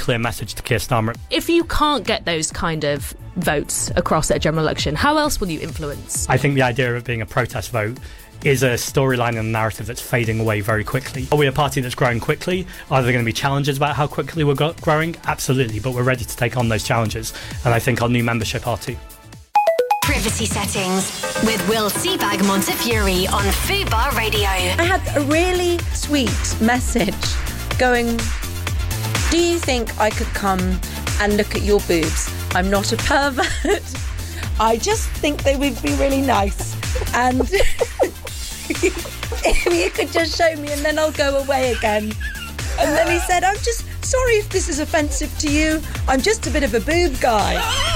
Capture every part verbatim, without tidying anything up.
clear message to Keir Starmer. If you can't get those kind of votes across at a general election, how else will you influence? I think the idea of it being a protest vote is a storyline and a narrative that's fading away very quickly. Are we a party that's growing quickly? Are there going to be challenges about how quickly we're go- growing? Absolutely, but we're ready to take on those challenges, and I think our new membership are too. Privacy Settings with Will Seabag Montefiore on Fubar Radio. I had a really sweet message going, do you think I could come and look at your boobs? I'm not a pervert. I just think they would be really nice. And if you could just show me and then I'll go away again. And then he said, I'm just sorry if this is offensive to you. I'm just a bit of a boob guy.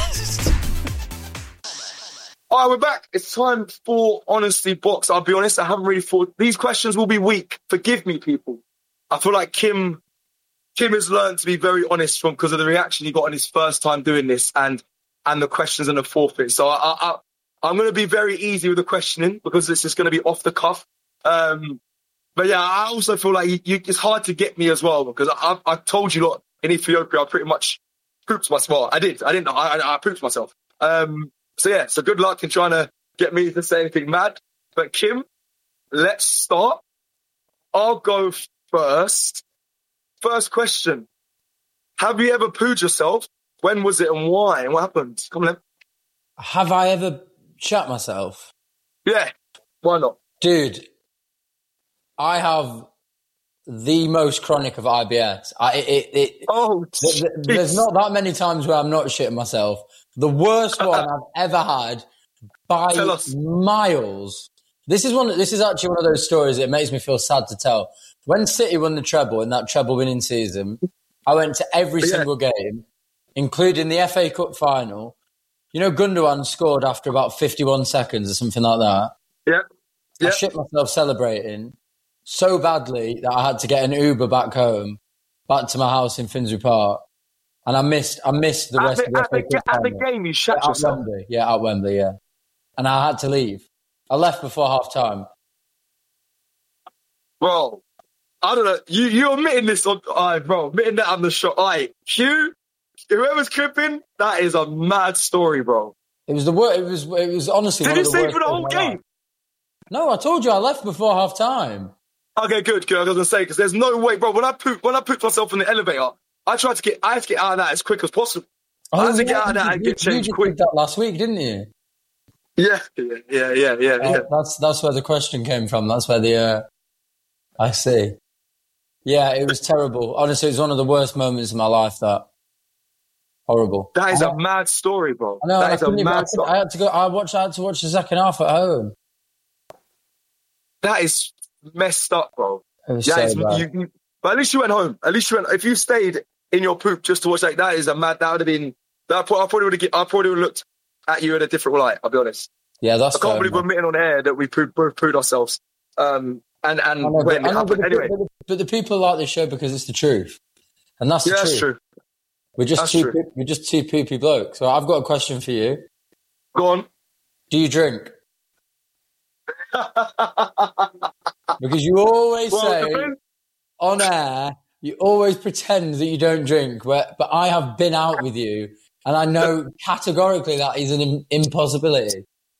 All right, we're back. It's time for Honesty Box. I'll be honest, I haven't really thought... These questions will be weak. Forgive me, people. I feel like Kim Kim has learned to be very honest from because of the reaction he got on his first time doing this and and the questions and the forfeit. So I, I, I, I'm going to be very easy with the questioning because it's just going to be off the cuff. Um, but yeah, I also feel like you, you, it's hard to get me as well because I, I, I told you lot in Ethiopia I pretty much pooped myself. Well, I did. I didn't. I, I, I pooped myself. Um, so yeah, so good luck in trying to get me to say anything mad. But Kim, let's start. I'll go first. First question. Have you ever pooed yourself? When was it and why? And what happened? Come on, then. Have I ever shat myself? Yeah. Why not? Dude, I have the most chronic of I B S. I, it, it, oh, th- th- there's not that many times where I'm not shitting myself. The worst one I've ever had by miles. This is one. This is actually one of those stories that makes me feel sad to tell. When City won the treble in that treble winning season, I went to every yeah. single game, including the F A Cup final. You know, Gundogan scored after about fifty-one seconds or something like that. Yeah. yeah. I shit myself celebrating so badly that I had to get an Uber back home, back to my house in Finsbury Park. And I missed I missed the at rest the, of the F A Cup At the game, you shut at yourself? Wembley. Yeah, at Wembley, yeah. And I had to leave. I left before half-time. Bro, I don't know. You, you're admitting this on... All right, bro, admitting that I'm the shot. All right, Q, whoever's clipping, that is a mad story, bro. It was the worst. It was, it was honestly Did one you of the stay worst for the whole game? life. No, I told you I left before half-time. Okay, good, good. I was going to say, because there's no way, bro, when I pooped, when I pooped myself in the elevator, I tried to get, I had to get out of that as quick as possible. Oh, I had to yeah, get out of that you, and get you changed just quick. did that last week, didn't you? Yeah, yeah, yeah, yeah, yeah. Oh, yeah. that's that's where the question came from. That's where the. Uh, I see. Yeah, it was terrible. Honestly, it was one of the worst moments of my life. That horrible. That is I, a mad story, bro. I know. That I is a even, mad I, story. I had to go. I watched. I had to watch the second half at home. That is messed up, bro. It was yeah, so bad. You, you, but at least you went home. At least you went. If you stayed in your poop just to watch like that, is a mad. That would have been. That I probably would have. I probably would have looked at you in a different light. I'll be honest. Yeah, that's. I can't fair, believe man. we're admitting on air that we pooed, both pooed ourselves. Um, and and know, when but, it know, happened, but, anyway. But, but, but the people like this show because it's the truth, and that's the Yeah, truth. that's true. We're just That's two. true. We're just two poopy blokes. So I've got a question for you. Go on. Do you drink? Because you always Well, say depends. on air, you always pretend that you don't drink. But, but I have been out with you, and I know categorically that is an im- impossibility.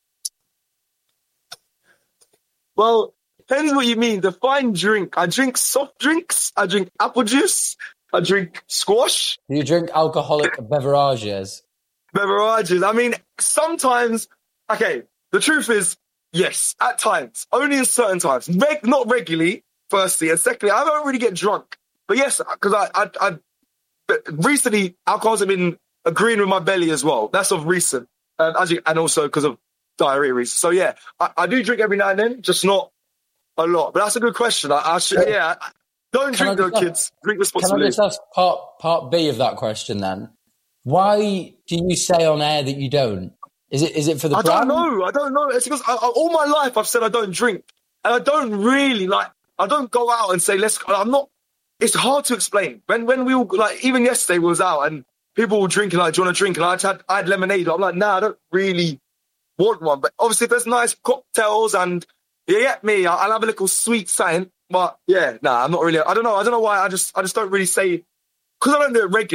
Well, depends what you mean. Define drink. I drink soft drinks. I drink apple juice. I drink squash. Do you drink alcoholic beverages? Beverages. I mean, sometimes, okay, the truth is, yes, at times, only in certain times. Reg- not regularly, firstly. And secondly, I don't really get drunk. But yes, because I, I, I, but recently, alcohols have been agreeing with my belly as well. That's of recent. Um, as you, and also because of diarrhea reasons. So yeah, I, I do drink every now and then, just not a lot. But that's a good question. I, I should, yeah, don't Can drink I though, just kids. Drink Can I responsibly. just ask part, part B of that question then? Why do you say on air that you don't? Is it is it for the I brand? don't know. I don't know. It's because I, I, all my life I've said I don't drink. And I don't really, like, I don't go out and say, let's, I'm not, it's hard to explain. When when we all, like, even yesterday we was out and people were drinking, like, do you want to drink? And I had, I had lemonade. I'm like, nah, I don't really want one. But obviously if there's nice cocktails and, yeah, yeah, me, I'll have a little sweet sign. But yeah, nah, I'm not really, I don't know. I don't know why. I just, I just don't really say, because I don't do it regularly.